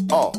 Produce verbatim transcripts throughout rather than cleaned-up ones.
Oh.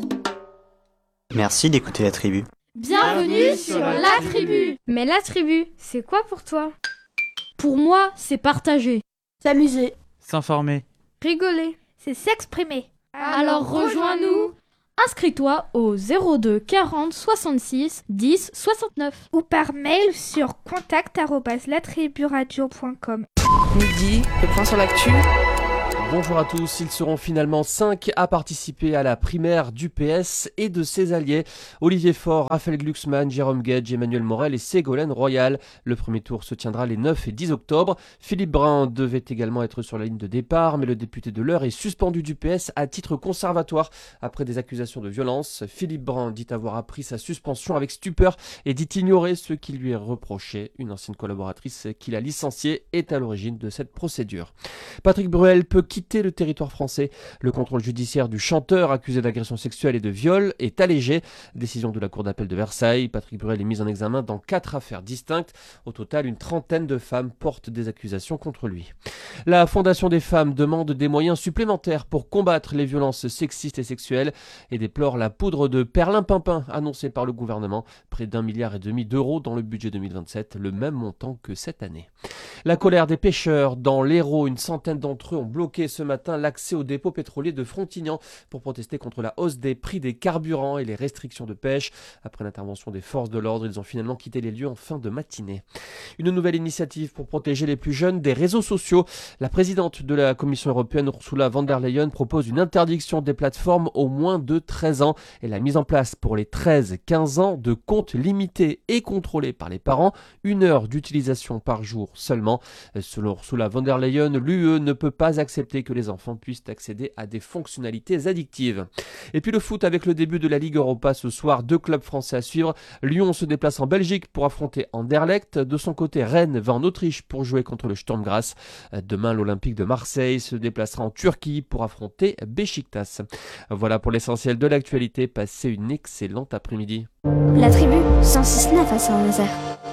Merci d'écouter La Tribu. Bienvenue sur La Tribu. Mais La Tribu, c'est quoi pour toi? Pour moi, c'est partager, s'amuser, s'informer, rigoler, c'est s'exprimer. Alors, Alors rejoins-nous. Inscris-toi au zéro deux quarante soixante-six dix soixante-neuf ou par mail sur contact arobase latriburadio point com. Midi, le point sur l'actu. Bonjour à tous, ils seront finalement cinq à participer à la primaire du P S et de ses alliés. Olivier Faure, Raphaël Glucksmann, Jérôme Gage, Emmanuel Morel et Ségolène Royal. Le premier tour se tiendra les neuf et dix octobre. Philippe Brun devait également être sur la ligne de départ, mais le député de l'Eure est suspendu du P S à titre conservatoire après des accusations de violence. Philippe Brun dit avoir appris sa suspension avec stupeur et dit ignorer ce qui lui est reproché. Une ancienne collaboratrice qu'il a licenciée est à l'origine de cette procédure. Patrick Bruel peut quitter le territoire français. Le contrôle judiciaire du chanteur accusé d'agression sexuelle et de viol est allégé. Décision de la Cour d'appel de Versailles. Patrick Bruel est mis en examen dans quatre affaires distinctes. Au total, une trentaine de femmes portent des accusations contre lui. La Fondation des femmes demande des moyens supplémentaires pour combattre les violences sexistes et sexuelles et déplore la poudre de perlimpinpin annoncée par le gouvernement. Près d'un milliard et demi d'euros dans le budget deux mille vingt-sept, le même montant que cette année. La colère des pêcheurs dans l'Hérault, une centaine d'entre eux ont bloqué ce matin l'accès au dépôt pétrolier de Frontignan pour protester contre la hausse des prix des carburants et les restrictions de pêche. Après l'intervention des forces de l'ordre, ils ont finalement quitté les lieux en fin de matinée. Une nouvelle initiative pour protéger les plus jeunes des réseaux sociaux. La présidente de la Commission européenne, Ursula von der Leyen, propose une interdiction des plateformes aux moins de treize ans et la mise en place pour les treize quinze ans de comptes limités et contrôlés par les parents, une heure d'utilisation par jour seulement. Selon Ursula von der Leyen, l'U E ne peut pas accepter que les enfants puissent accéder à des fonctionnalités addictives. Et puis le foot avec le début de la Ligue Europa ce soir, deux clubs français à suivre. Lyon se déplace en Belgique pour affronter Anderlecht. De son côté, Rennes va en Autriche pour jouer contre le Sturm Graz. Demain, l'Olympique de Marseille se déplacera en Turquie pour affronter Beşiktaş. Voilà pour l'essentiel de l'actualité. Passez une excellente après-midi. La Tribu, cent six virgule neuf à Saint-Nazaire.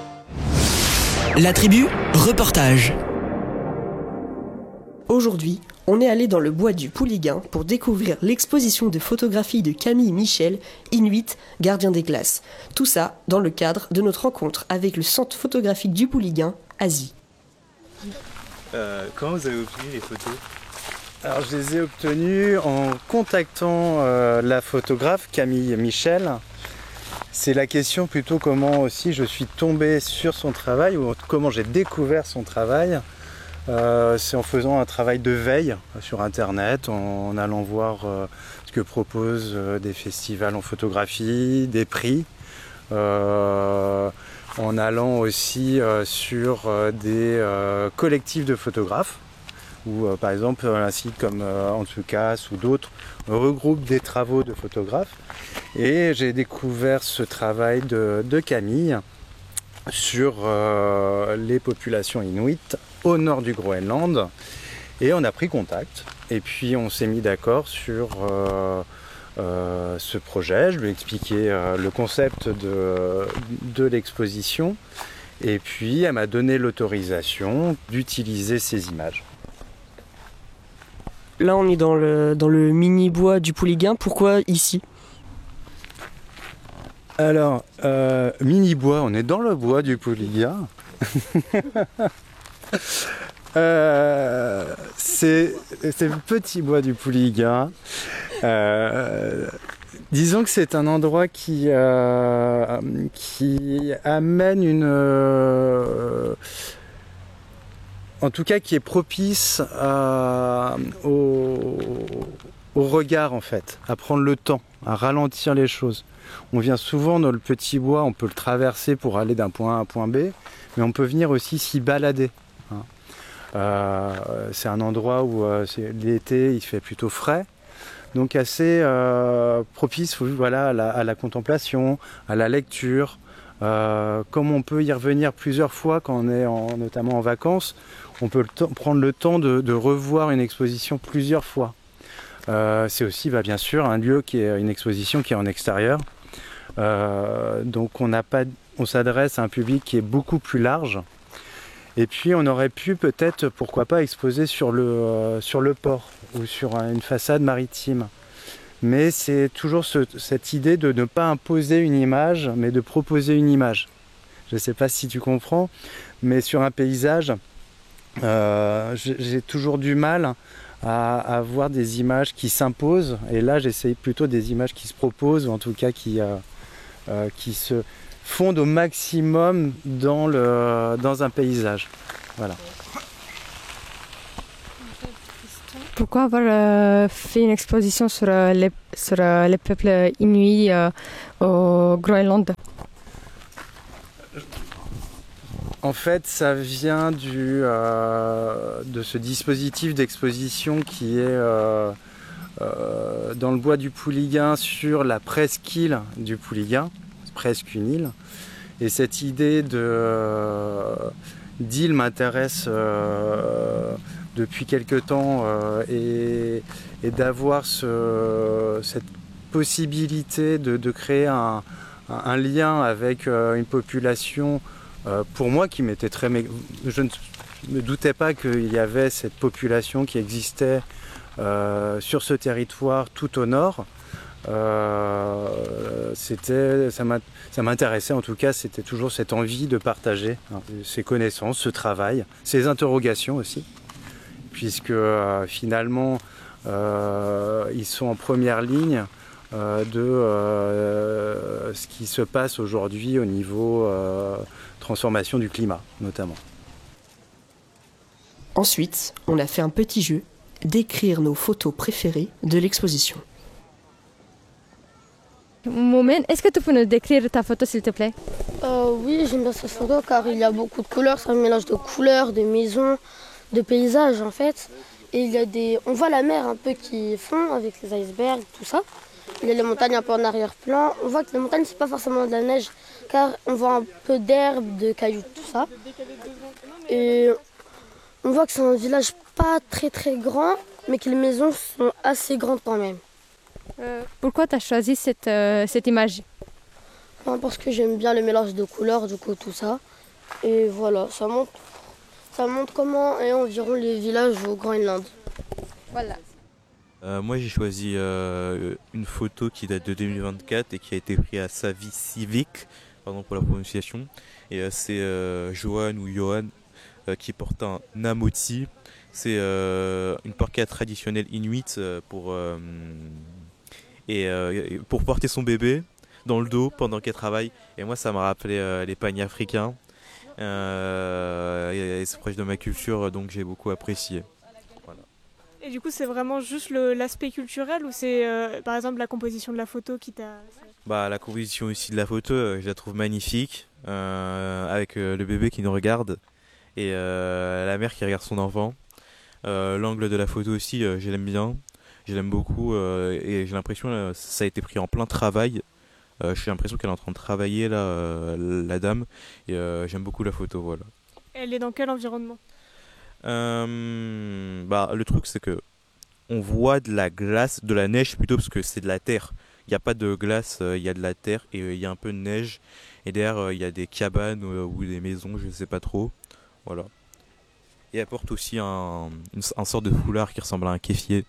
La Tribu, reportage. Aujourd'hui, on est allé dans le bois du Pouliguen pour découvrir l'exposition de photographie de Camille Michel, Inuit, gardien des glaces. Tout ça dans le cadre de notre rencontre avec le centre photographique du Pouliguen, Asie. Euh, comment vous avez obtenu les photos ? Alors je les ai obtenues en contactant euh, la photographe Camille Michel. C'est la question plutôt comment aussi je suis tombé sur son travail ou comment j'ai découvert son travail. Euh, c'est en faisant un travail de veille sur internet, en, en allant voir euh, ce que proposent euh, des festivals en photographie, des prix, euh, en allant aussi euh, sur euh, des euh, collectifs de photographes, où euh, par exemple un site comme euh, Antsukas ou d'autres regroupent des travaux de photographes. Et j'ai découvert ce travail de, de Camille sur euh, les populations inuites au nord du Groenland, et on a pris contact et puis on s'est mis d'accord sur euh, euh, ce projet. Je lui ai expliqué euh, le concept de, de l'exposition et puis elle m'a donné l'autorisation d'utiliser ces images. Là on est dans le, dans le mini-bois du Pouliguen, pourquoi ici ? Alors, euh, mini-bois, on est dans le bois du Pouliguen. euh, c'est, c'est le petit bois du Pouliguen. Euh, disons que c'est un endroit qui, euh, qui amène une... Euh, en tout cas, qui est propice à, au, au regard, en fait, à prendre le temps, à ralentir les choses. On vient souvent dans le petit bois, on peut le traverser pour aller d'un point A à un point B, mais on peut venir aussi s'y balader. Hein. Euh, c'est un endroit où euh, c'est, l'été il fait plutôt frais, donc assez euh, propice voilà, à, la, à la contemplation, à la lecture. Euh, comme on peut y revenir plusieurs fois quand on est en, notamment en vacances, on peut le t- prendre le temps de, de revoir une exposition plusieurs fois. Euh, c'est aussi bah, bien sûr un lieu qui est une exposition qui est en extérieur. Euh, donc on, n'a pas, on s'adresse à un public qui est beaucoup plus large. Et puis on aurait pu peut-être, pourquoi pas, exposer sur le, euh, sur le port ou sur une façade maritime. Mais c'est toujours ce, cette idée de ne pas imposer une image, mais de proposer une image. Je ne sais pas si tu comprends, mais sur un paysage, euh, j'ai toujours du mal à, à voir des images qui s'imposent. Et là, j'essaye plutôt des images qui se proposent, ou en tout cas qui, euh, euh, qui se fondent au maximum dans, le, dans un paysage. Voilà. Pourquoi avoir euh, fait une exposition sur, euh, les, sur euh, les peuples inuits euh, au Groenland? En fait, ça vient du, euh, de ce dispositif d'exposition qui est euh, euh, dans le bois du Pouliguen sur la presqu'île du Pouliguen, presque une île. Et cette idée de, euh, d'île m'intéresse euh, depuis quelque temps euh, et, et d'avoir ce, cette possibilité de, de créer un, un, un lien avec euh, une population, euh, pour moi qui m'était très... Je ne me doutais pas qu'il y avait cette population qui existait euh, sur ce territoire tout au nord. Euh, c'était, ça m'intéressait en tout cas, c'était toujours cette envie de partager hein, ces connaissances, ce travail, ces interrogations aussi. Puisque euh, finalement euh, ils sont en première ligne euh, de euh, ce qui se passe aujourd'hui au niveau euh, transformation du climat notamment. Ensuite, on a fait un petit jeu, d'écrire nos photos préférées de l'exposition. Moumen, est-ce que tu peux nous décrire ta photo s'il te plaît? euh, Oui, j'aime bien cette photo car il y a beaucoup de couleurs, c'est un mélange de couleurs, de maisons, de paysages en fait. Et il y a des, on voit la mer un peu qui fond avec les icebergs, tout ça. Il y a les montagnes un peu en arrière-plan. On voit que les montagnes c'est pas forcément de la neige car on voit un peu d'herbe, de cailloux, tout ça. Et on voit que c'est un village pas très très grand mais que les maisons sont assez grandes quand même. Euh, pourquoi tu as choisi cette, euh, cette image? Enfin, parce que j'aime bien le mélange de couleurs, du coup tout ça. Et voilà, ça montre, ça montre comment est environ les villages au Groenland. Voilà. Euh, moi j'ai choisi euh, une photo qui date de deux mille vingt-quatre et qui a été prise à Savissivik, pardon pour la prononciation. Et euh, c'est euh, Johan ou Johan euh, qui porte un namoti. C'est euh, une parka traditionnelle inuit euh, pour... Euh, Et euh, pour porter son bébé dans le dos pendant qu'elle travaille. Et moi, ça m'a rappelé euh, les pagnes africains. Euh, et, et c'est proche de ma culture, donc j'ai beaucoup apprécié. Voilà. Et du coup, c'est vraiment juste le, l'aspect culturel ou c'est euh, par exemple la composition de la photo qui t'a... Bah, la composition aussi de la photo, euh, je la trouve magnifique. Euh, avec euh, le bébé qui nous regarde et euh, la mère qui regarde son enfant. Euh, l'angle de la photo aussi, euh, je l'aime bien. Je l'aime beaucoup euh, et j'ai l'impression que euh, ça a été pris en plein travail. Euh, j'ai l'impression qu'elle est en train de travailler là, euh, la dame. Et euh, j'aime beaucoup la photo, voilà. Elle est dans quel environnement? euh, bah, Le truc c'est que on voit de la glace, de la neige plutôt parce que c'est de la terre. Il n'y a pas de glace, il euh, y a de la terre et il euh, y a un peu de neige. Et derrière il euh, y a des cabanes euh, ou des maisons, je ne sais pas trop. Voilà. Et elle porte aussi un, une, un sort de foulard qui ressemble à un kéfier.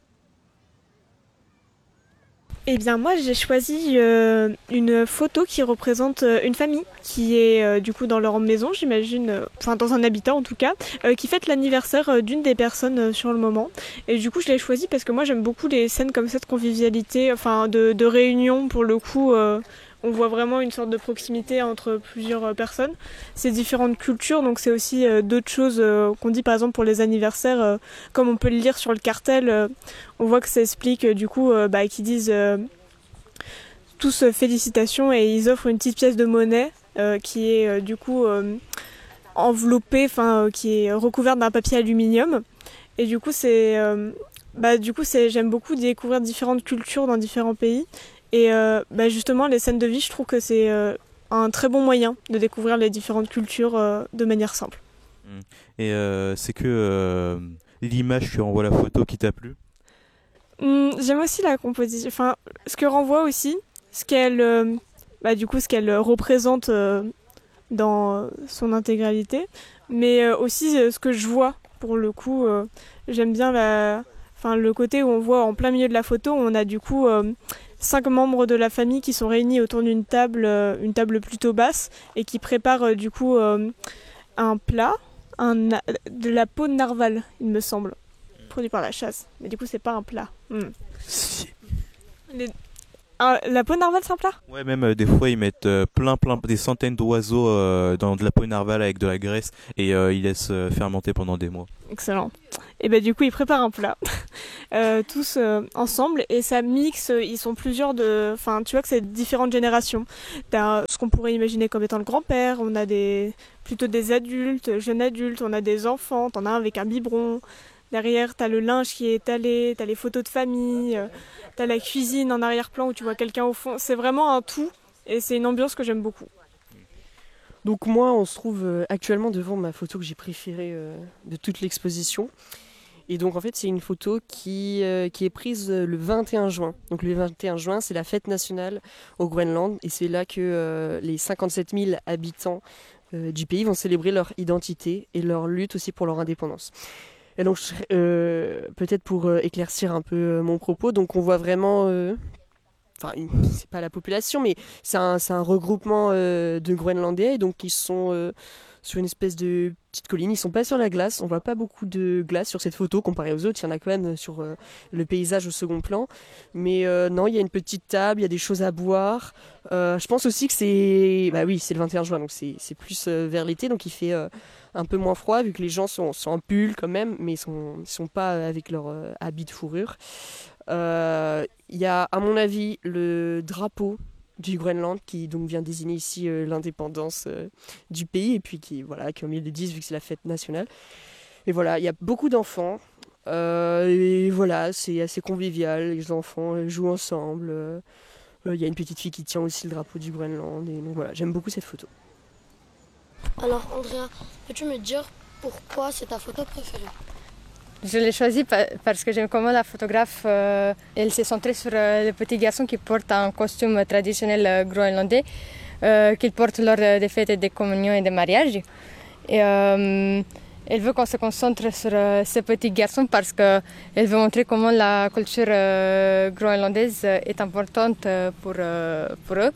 Eh bien moi j'ai choisi euh, une photo qui représente euh, une famille qui est euh, du coup dans leur maison j'imagine, euh, enfin dans un habitat en tout cas, euh, qui fête l'anniversaire euh, d'une des personnes euh, sur le moment. Et du coup je l'ai choisi parce que moi j'aime beaucoup les scènes comme ça de convivialité, enfin de, de réunion pour le coup. Euh, on voit vraiment une sorte de proximité entre plusieurs euh, personnes. C'est différentes cultures donc c'est aussi euh, d'autres choses euh, qu'on dit par exemple pour les anniversaires, euh, comme on peut le lire sur le cartel. Euh, on voit que ça explique euh, du coup euh, bah, qu'ils disent euh, tous euh, félicitations et ils offrent une petite pièce de monnaie euh, qui est euh, du coup euh, enveloppée, enfin euh, qui est recouverte d'un papier aluminium. Et du coup c'est, euh, bah, du coup c'est, j'aime beaucoup découvrir différentes cultures dans différents pays. Et euh, bah justement, les scènes de vie, je trouve que c'est euh, un très bon moyen de découvrir les différentes cultures euh, de manière simple. Et euh, c'est que euh, l'image que renvoie la photo qui t'a plu? Mmh, j'aime aussi la composition, enfin, ce que renvoie aussi, ce qu'elle, euh, bah, du coup, ce qu'elle représente euh, dans son intégralité, mais euh, aussi euh, ce que je vois, pour le coup, euh, j'aime bien la... enfin le côté où on voit en plein milieu de la photo, on a du coup euh, cinq membres de la famille qui sont réunis autour d'une table, euh, une table plutôt basse, et qui préparent euh, du coup euh, un plat, un, de la peau de narval, il me semble, produit par la chasse. Mais du coup, c'est pas un plat. Mm. Les... Ah, la peau de narval, c'est un plat ? Ouais, même euh, des fois ils mettent euh, plein, plein, des centaines d'oiseaux euh, dans de la peau de narval avec de la graisse et euh, ils laissent euh, fermenter pendant des mois. Excellent. Et ben du coup ils préparent un plat euh, tous euh, ensemble et ça mixe. Ils sont plusieurs de, enfin tu vois que c'est différentes générations. T'as ce qu'on pourrait imaginer comme étant le grand-père. On a des plutôt des adultes, jeunes adultes. On a des enfants. T'en as un avec un biberon. Derrière, t'as le linge qui est étalé, t'as les photos de famille, euh, t'as la cuisine en arrière-plan où tu vois quelqu'un au fond. C'est vraiment un tout et c'est une ambiance que j'aime beaucoup. Donc moi, on se trouve euh, actuellement devant ma photo que j'ai préférée euh, de toute l'exposition. Et donc en fait, c'est une photo qui, euh, qui est prise le vingt et un juin. Donc le vingt et un juin, c'est la fête nationale au Groenland. Et c'est là que euh, les cinquante-sept mille habitants euh, du pays vont célébrer leur identité et leur lutte aussi pour leur indépendance. Et donc, euh, peut-être pour euh, éclaircir un peu euh, mon propos, donc on voit vraiment, euh, enfin, c'est pas la population, mais c'est un, c'est un regroupement euh, de Groenlandais, donc ils sont euh, sur une espèce de petite colline, ils sont pas sur la glace, on voit pas beaucoup de glace sur cette photo comparé aux autres, il y en a quand même sur euh, le paysage au second plan, mais euh, non, il y a une petite table, il y a des choses à boire, euh, je pense aussi que c'est, bah oui, c'est le vingt et un juin, donc c'est, c'est plus euh, vers l'été, donc il fait... Euh, un peu moins froid vu que les gens sont, sont en pull quand même, mais ils sont, ils sont pas avec leur euh, habit de fourrure. Il euh, y a à mon avis le drapeau du Groenland qui donc vient désigner ici euh, l'indépendance euh, du pays et puis qui voilà qui est au milieu des dix vu que c'est la fête nationale. Et voilà, il y a beaucoup d'enfants euh, et voilà, c'est assez convivial, les enfants euh, jouent ensemble. Il euh, euh, y a une petite fille qui tient aussi le drapeau du Groenland et donc voilà, j'aime beaucoup cette photo. Alors Andrea, peux-tu me dire pourquoi c'est ta photo préférée ? Je l'ai choisie parce que j'aime comment la photographe euh, elle s'est centrée sur euh, le petit garçon qui porte un costume traditionnel euh, groenlandais, euh, qu'il porte lors des fêtes de communion et de mariage. Et euh, elle veut qu'on se concentre sur euh, ce petit garçon parce qu'elle veut montrer comment la culture euh, groenlandaise est importante pour, euh, pour eux.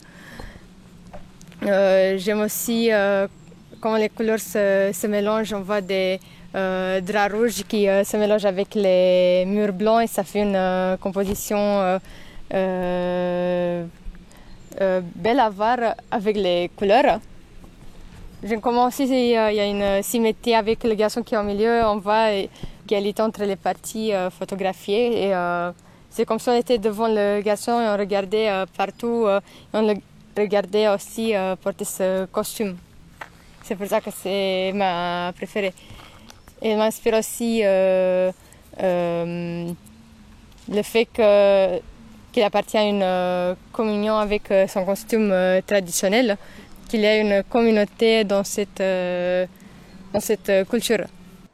Euh, j'aime aussi euh, comment les couleurs se, se mélangent. On voit des euh, draps rouges qui euh, se mélangent avec les murs blancs et ça fait une euh, composition euh, euh, euh, belle à voir avec les couleurs. J'aime comment aussi il y a une symétrie avec le garçon qui est au milieu. On voit égalité entre les parties euh, photographiées. Et, euh, c'est comme si on était devant le garçon et on regardait euh, partout. Euh, et on le regardait aussi euh, porter ce costume. C'est pour ça que c'est ma préférée. Et elle m'inspire aussi euh, euh, le fait que, qu'il appartient à une euh, communion avec euh, son costume euh, traditionnel, qu'il y a une communauté dans cette, euh, dans cette euh, culture.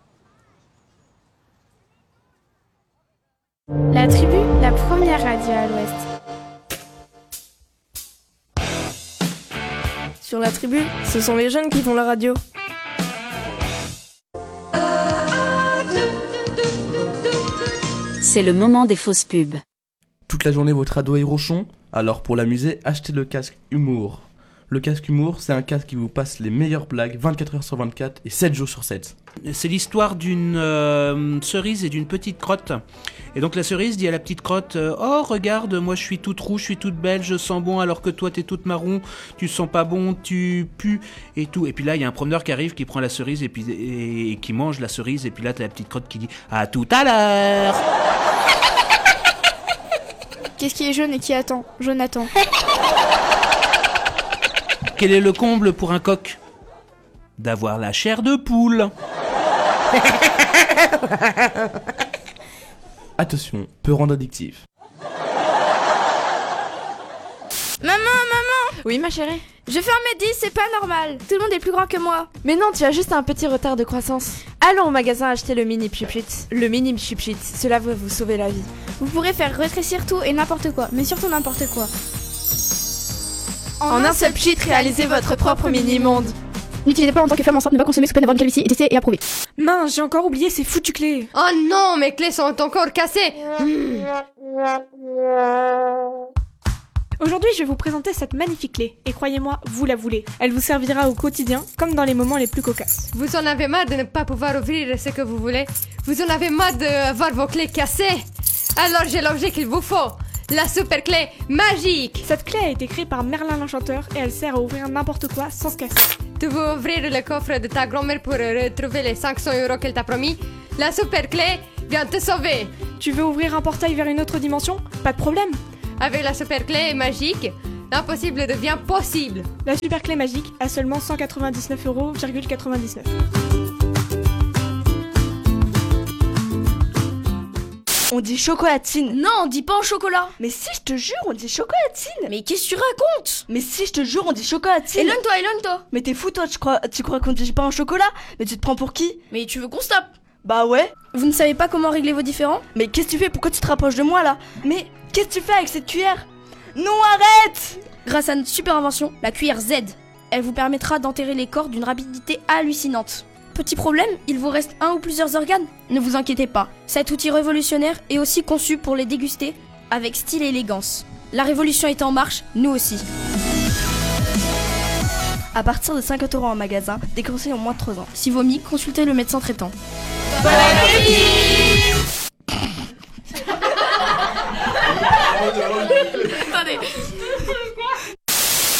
La Tribu, la première radio à l'Ouest. Sur La Tribu, ce sont les jeunes qui font la radio. C'est le moment des fausses pubs. Toute la journée votre ado est rochon, alors pour l'amuser, achetez le casque Humour. Le casque Humour, c'est un casque qui vous passe les meilleures blagues vingt-quatre heures sur vingt-quatre et sept jours sur sept. C'est l'histoire d'une euh, cerise et d'une petite crotte. Et donc la cerise dit à la petite crotte euh, « Oh, regarde, moi je suis toute rouge, je suis toute belle, je sens bon, alors que toi t'es toute marron, tu sens pas bon, tu pues, et tout. » Et puis là, il y a un promeneur qui arrive, qui prend la cerise et, puis, et, et qui mange la cerise. Et puis là, t'as la petite crotte qui dit « À tout à l'heure !» Qu'est-ce qui est jaune et qui attend ? Jonathan. Quel est le comble pour un coq ? D'avoir la chair de poule. Attention, peut rendre addictif. Maman, maman ! Oui, ma chérie ? Je fais un mètre dix, c'est pas normal. Tout le monde est plus grand que moi. Mais non, tu as juste un petit retard de croissance. Allons au magasin acheter le mini Pchipchit. Le mini Pchipchit, cela va vous sauver la vie. Vous pourrez faire rétrécir tout et n'importe quoi, mais surtout n'importe quoi. En, en un seul pchit, réalisez votre propre mini-monde. N'utilisez pas en tant que femme enceinte, ne pas consommer sous peine d'avoir une calvitie et tester et approuver. Mince, j'ai encore oublié ces foutues clés. Oh non, mes clés sont encore cassées. Mmh. Aujourd'hui, je vais vous présenter cette magnifique clé, et croyez-moi, vous la voulez. Elle vous servira au quotidien, comme dans les moments les plus cocasses. Vous en avez marre de ne pas pouvoir ouvrir ce que vous voulez? Vous en avez marre de voir vos clés cassées? Alors j'ai l'objet qu'il vous faut, la super clé magique. Cette clé a été créée par Merlin l'Enchanteur, et elle sert à ouvrir n'importe quoi sans se casser. Tu veux ouvrir le coffre de ta grand-mère pour retrouver les cinq cents euros qu'elle t'a promis? La super clé vient te sauver. Tu veux ouvrir un portail vers une autre dimension? Pas de problème. Avec la super clé magique, l'impossible devient possible. La super clé magique à seulement cent quatre-vingt-dix-neuf euros quatre-vingt-dix-neuf. On dit chocolatine. Non, on dit pas en chocolat. Mais si, je te jure, on dit chocolatine. Mais qu'est-ce que tu racontes? Mais si, je te jure, on dit chocolatine. Éloigne-toi, éloigne-toi. Mais t'es fou, toi, tu crois, tu crois qu'on dit pas en chocolat? Mais tu te prends pour qui? Mais tu veux qu'on se tape? Bah ouais. Vous ne savez pas comment régler vos différends? Mais qu'est-ce que tu fais? Pourquoi tu te rapproches de moi, là? Mais qu'est-ce que tu fais avec cette cuillère? Non, arrête! Grâce à notre super invention, la cuillère Z, elle vous permettra d'enterrer les corps d'une rapidité hallucinante. Petit problème, il vous reste un ou plusieurs organes? Ne vous inquiétez pas, cet outil révolutionnaire est aussi conçu pour les déguster avec style et élégance. La révolution est en marche, nous aussi. À partir de cinquante euros en magasin, des conseils en moins de trois ans. Si vomi, consultez le médecin traitant. Bon appétit!